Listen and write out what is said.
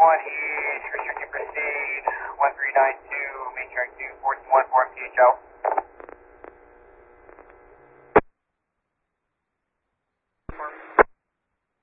East, restricted proceed, 1392, main track 2, 1414 PHL.